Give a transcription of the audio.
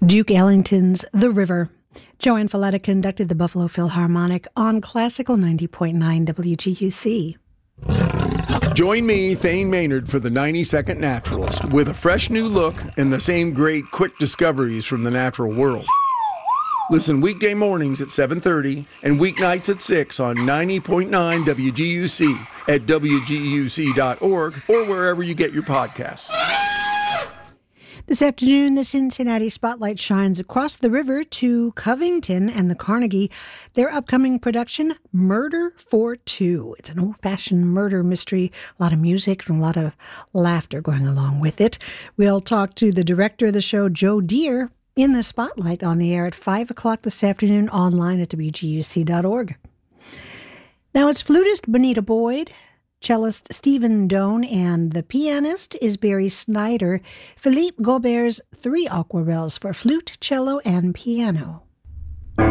Duke Ellington's The River. Joanne Falletta conducted the Buffalo Philharmonic on Classical 90.9 WGUC. Join me, Thane Maynard, for the 90-Second Naturalist, with a fresh new look and the same great quick discoveries from the natural world. Listen weekday mornings at 7:30 and weeknights at 6 on 90.9 WGUC at WGUC.org or wherever you get your podcasts. This afternoon, the Cincinnati Spotlight shines across the river to Covington and the Carnegie. Their upcoming production, Murder for Two. It's an old-fashioned murder mystery, a lot of music and a lot of laughter going along with it. We'll talk to the director of the show, Joe Deere, in the Spotlight on the air at 5 o'clock this afternoon, online at WGUC.org. Now it's flutist Bonita Boyd, cellist Stephen Doan, and the pianist is Barry Snyder. Philippe Gaubert's 3 aquarelles for flute, cello, and piano.